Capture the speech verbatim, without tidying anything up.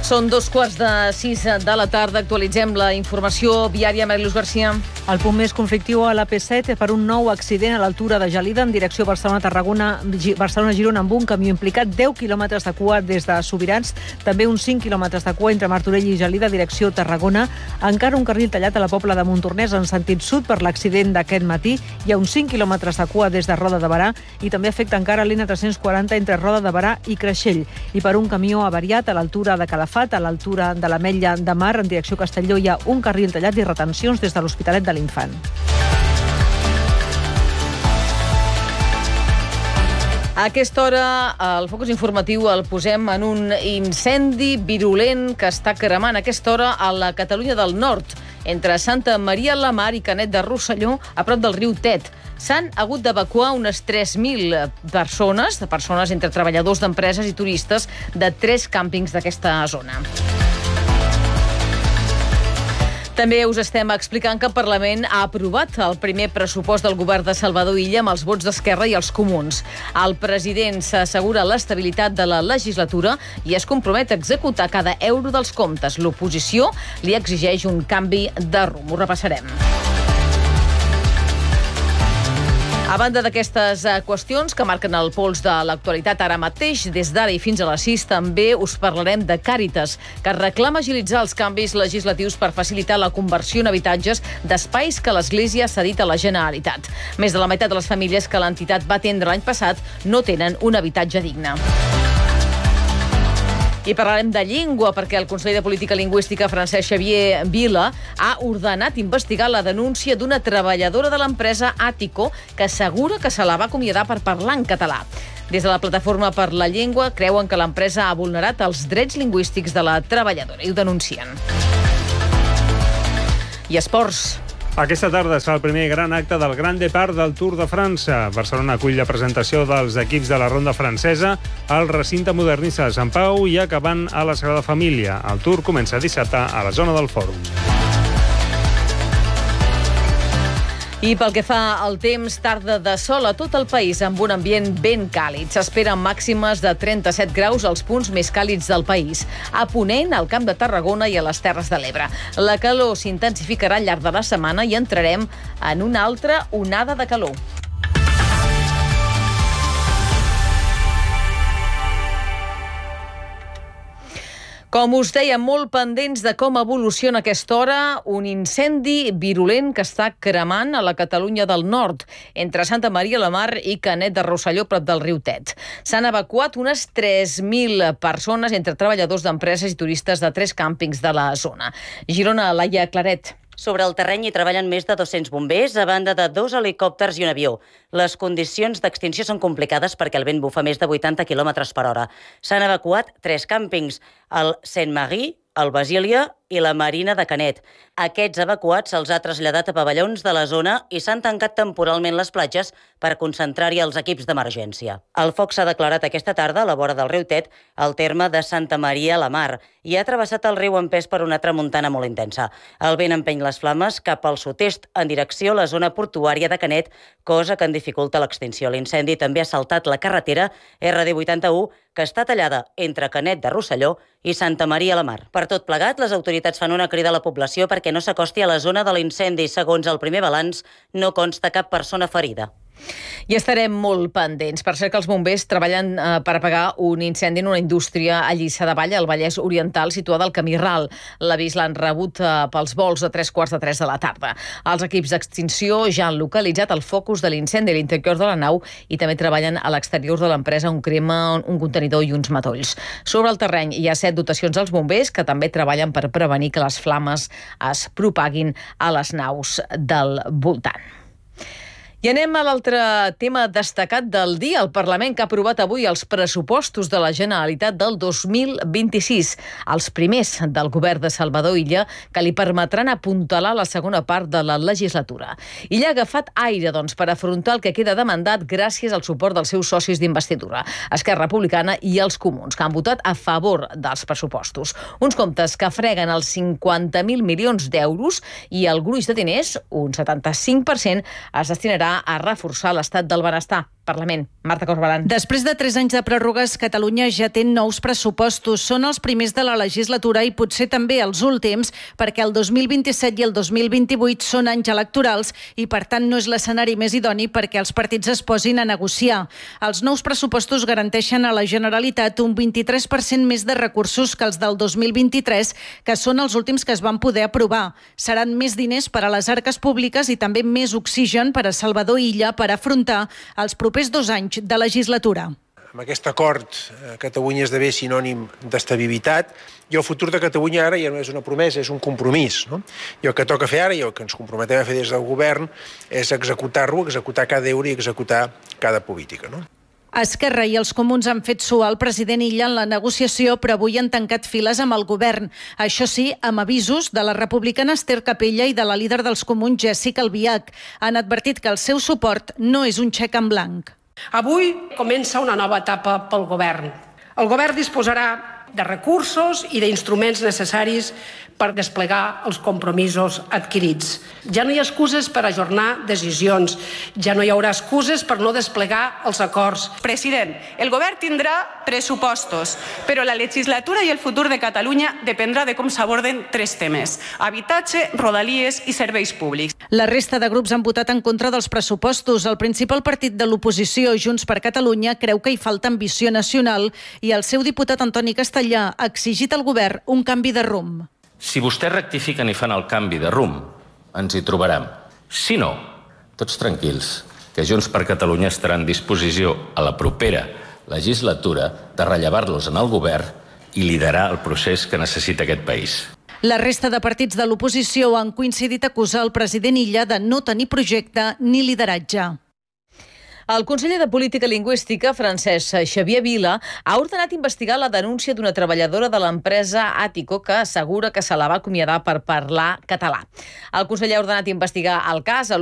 Són dos quarts de sis de la tarda. Actualitzem la informació viària. Mariluz Garcia. El punt més conflictiu a l'A P set per un nou accident a l'altura de Gelida en direcció Barcelona-Tarragona, Barcelona-Girona, amb un camió implicat, deu quilòmetres de cua des de Sobirans, també uns cinc quilòmetres de cua entre Martorell i Gelida, direcció Tarragona. Encara un carril tallat a la Pobla de Montornès en sentit sud per l'accident d'aquest matí. Hi ha uns cinc quilòmetres de cua des de Roda de Berà i també afecta encara l'N tres-cents quaranta entre Roda de Berà i Creixell. I per un camió avariat a l'altura de Calafat, a l'altura de l'Ametlla de Mar, en direcció Castelló, hi ha un carril tallat i retencions des de l'Hospitalet de l'Infant. A aquesta hora, el focus informatiu el posem en un incendi virulent que està cremant a aquesta hora a la Catalunya del Nord, entre Santa Maria la Mar i Canet de Rosselló, a prop del riu Tet. S'han hagut d'evacuar unes tres mil persones, de persones entre treballadors d'empreses i turistes de tres càmpings d'aquesta zona. També us estem explicant que el Parlament ha aprovat el primer pressupost del govern de Salvador Illa amb els vots d'Esquerra i els comuns. El president s'assegura l'estabilitat de la legislatura i es compromet a executar cada euro dels comptes. L'oposició li exigeix un canvi de rumb. Ho repassarem. A banda d'aquestes qüestions que marquen el pols de l'actualitat ara mateix, des d'ara i fins a les sis també us parlarem de Càritas, que reclama agilitzar els canvis legislatius per facilitar la conversió en habitatges d'espais que l'Església ha cedit a la Generalitat. Més de la meitat de les famílies que l'entitat va atendre l'any passat no tenen un habitatge digne. I parlarem de llengua, perquè el conseller de Política Lingüística, Francesc Xavier Vila, ha ordenat investigar la denúncia d'una treballadora de l'empresa Àtico que assegura que se la va acomiadar per parlar en català. Des de la Plataforma per la Llengua creuen que l'empresa ha vulnerat els drets lingüístics de la treballadora i ho denuncien. I esports. Aquesta tarda es fa el primer gran acte del Grand Départ del Tour de França. Barcelona acull la presentació dels equips de la ronda francesa al recinte modernista de Sant Pau i acabant a la Sagrada Família. El Tour comença dissabte a la zona del Fòrum. I pel que fa al temps, tarda de sol a tot el país amb un ambient ben càlid. S'esperen màximes de trenta-set graus als punts més càlids del país. A Ponent, al Camp de Tarragona i a les Terres de l'Ebre. La calor s'intensificarà al llarg de la setmana i entrarem en una altra onada de calor. Com us deia, molt pendents de com evoluciona a aquesta hora un incendi virulent que està cremant a la Catalunya del Nord, entre Santa Maria la Mar i Canet de Rosselló, prop del riu Tet. S'han evacuat unes tres mil persones entre treballadors d'empreses i turistes de tres càmpings de la zona. Girona, Laia Claret. Sobre el terreny hi treballen més de dos-cents bombers, a banda de dos helicòpters i un avió. Les condicions d'extinció són complicades perquè el vent bufa més de vuitanta quilòmetres per hora. S'han evacuat tres càmpings, el Saint-Marie, el Basília i la Marina de Canet. Aquests evacuats se'ls ha traslladat a pavellons de la zona i s'han tancat temporalment les platges per concentrar-hi els equips d'emergència. El foc s'ha declarat aquesta tarda a la vora del riu Tet, al terme de Santa Maria la Mar, i ha travessat el riu empès per una tramuntana molt intensa. El vent empeny les flames cap al sud-est en direcció a la zona portuària de Canet, cosa que en dificulta l'extinció. L'incendi també ha saltat la carretera R D vuitanta-u, que està tallada entre Canet de Rosselló i Santa Maria la Mar. Per tot plegat, les autoritats fan una crida a la població perquè no s'acosti a la zona de l'incendi. Segons el primer balanç, no consta cap persona ferida. I estarem molt pendents. Per cert que els bombers treballen eh, per apagar un incendi en una indústria a Lliçà de Vall, al Vallès Oriental, situada al Camí Ral. L'avís l'han rebut eh, pels vols de tres quarts de tres de la tarda. Els equips d'extinció ja han localitzat el focus de l'incendi a l'interior de la nau i també treballen a l'exterior de l'empresa on crema un contenidor i uns matolls. Sobre el terreny hi ha set dotacions als bombers que també treballen per prevenir que les flames es propaguin a les naus del voltant. I anem a l'altre tema destacat del dia. El Parlament que ha aprovat avui els pressupostos de la Generalitat del dos mil vint-i-sis, els primers del govern de Salvador Illa, que li permetran apuntalar la segona part de la legislatura. Illa ha agafat aire, doncs, per afrontar el que queda de mandat gràcies al suport dels seus socis d'investidura, Esquerra Republicana i els Comuns, que han votat a favor dels pressupostos. Uns comptes que freguen els cinquanta mil milions d'euros i el gruix de diners, un setanta-cinc per cent, es destinarà a reforçar l'estat del benestar. Parlament. Marta Corbalán. Després de tres anys de pròrrogues, Catalunya ja té nous pressupostos. Són els primers de la legislatura i potser també els últims, perquè el dos mil vint-i-set i el dos mil vint-i-vuit són anys electorals i, per tant, no és l'escenari més idoni perquè els partits es posin a negociar. Els nous pressupostos garanteixen a la Generalitat un vint-i-tres per cent més de recursos que els del dos mil vint-i-tres, que són els últims que es van poder aprovar. Seran més diners per a les arques públiques i també més oxigen per a Salvador Illa per afrontar els propers dos anys de legislatura. Amb aquest acord, Catalunya esdevé sinònim d'estabilitat i el futur de Catalunya ara ja no és una promesa, és un compromís. No? I el que toca fer ara i el que ens comprometem a fer des del govern és executar-lo, executar cada euro i executar cada política. No? Esquerra i els comuns han fet suar el president Illa en la negociació, però avui han tancat files amb el govern. Això sí, amb avisos de la republicana Esther Capella i de la líder dels comuns, Jéssica Albiach. Han advertit que el seu suport no és un xec en blanc. Avui comença una nova etapa pel govern. El govern disposarà de recursos i d'instruments necessaris per desplegar els compromisos adquirits. Ja no hi ha excuses per ajornar decisions, ja no hi haurà excuses per no desplegar els acords. President, el govern tindrà pressupostos, però la legislatura i el futur de Catalunya dependrà de com s'aborden tres temes: habitatge, rodalies i serveis públics. La resta de grups han votat en contra dels pressupostos. El principal partit de l'oposició, Junts per Catalunya, creu que hi falta ambició nacional i el seu diputat Antoni Castellà ha exigit al govern un canvi de rumb. Si vostès rectifiquen i fan el canvi de rumb, ens hi trobarem. Si no, tots tranquils, que Junts per Catalunya estarà en disposició a la propera legislatura de rellevar-los en el govern i liderar el procés que necessita aquest país. La resta de partits de l'oposició han coincidit a acusar el president Illa de no tenir projecte ni lideratge. El conseller de Política Lingüística, Francesc Xavier Vila, ha ordenat investigar la denúncia d'una treballadora de l'empresa Àtico que assegura que se la va acomiadar per parlar català. El conseller ha ordenat investigar el cas.